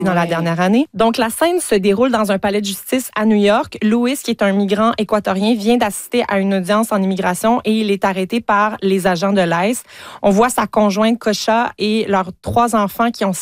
dans la dernière année. Donc, la scène se déroule dans un palais de justice à New York. Louis, qui est un migrant équatorien, vient d'assister à une audience en immigration et il est arrêté par les agents de l'ICE. On voit sa conjointe Kocha et leurs 3 enfants qui ont